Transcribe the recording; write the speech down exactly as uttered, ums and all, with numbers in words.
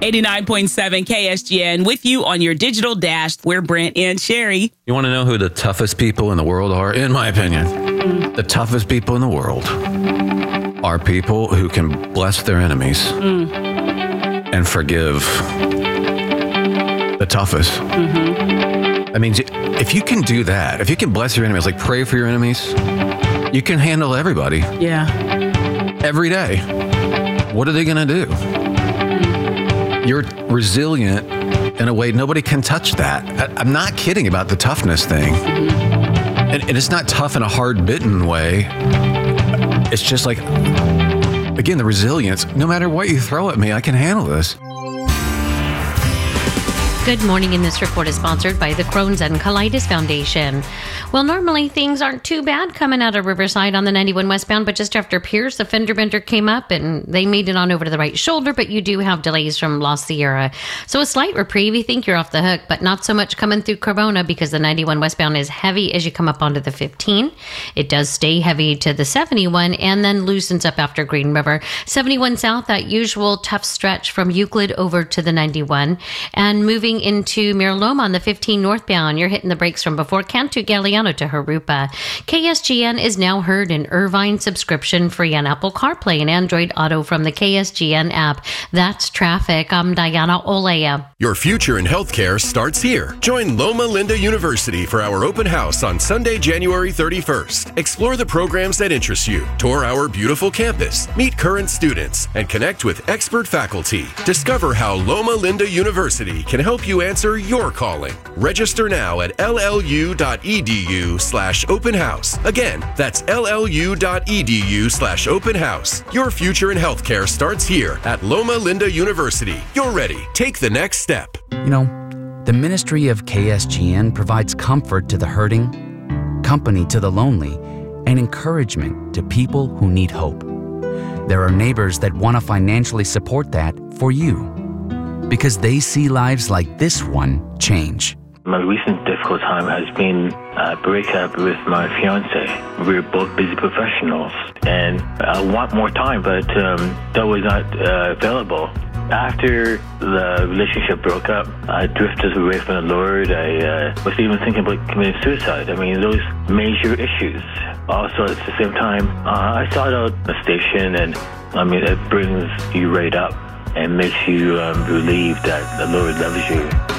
eighty-nine point seven K S G N with you on your digital dash. We're Brent and Sherry. You want to know who the toughest people in the world are? In my opinion, mm. the toughest people in the world are people who can bless their enemies mm. and forgive the toughest. Mm-hmm. I mean, if you can do that, if you can bless your enemies, like pray for your enemies, you can handle everybody. Yeah. Every day. What are they going to do? You're resilient in a way nobody can touch that. I, I'm not kidding about the toughness thing. And, and it's not tough in a hard-bitten way. It's just like, again, the resilience. No matter what you throw at me, I can handle this. Good morning, and this report is sponsored by the Crohn's and Colitis Foundation. Well, normally things aren't too bad coming out of Riverside on the ninety-one westbound, but just after Pierce, the fender bender came up and they made it on over to the right shoulder, but you do have delays from La Sierra. So a slight reprieve, you think you're off the hook, but not so much coming through Corona because the ninety-one westbound is heavy as you come up onto the fifteen. It does stay heavy to the seventy-one and then loosens up after Green River. seventy-one south, that usual tough stretch from Euclid over to the ninety-one. And moving into Miraloma on the fifteen northbound, you're hitting the brakes from before Cantu Galeano to Harupa. K S G N is now heard in Irvine subscription free on Apple CarPlay and Android Auto from the K S G N app. That's traffic. I'm Diana Olea. Your future in healthcare starts here. Join Loma Linda University for our open house on Sunday, January thirty-first. Explore the programs that interest you, tour our beautiful campus, meet current students, and connect with expert faculty. Discover how Loma Linda University can help you answer your calling. Register now at llu.edu slash open house. Again, that's llu.edu slash open house. Your future in healthcare starts here at Loma Linda University. You're ready. Take the next step. You know, the ministry of K S G N provides comfort to the hurting, company to the lonely, and encouragement to people who need hope. There are neighbors that want to financially support that for you, because they see lives like this one change. My recent difficult time has been a breakup with my fiance. We're both busy professionals, and I want more time, but um, that was not uh, available. After the relationship broke up, I drifted away from the Lord. I uh, was even thinking about committing suicide. I mean, those major issues. Also, at the same time, uh, I sought out a station, and I mean, it brings you right up and makes you um, believe that the Lord loves you.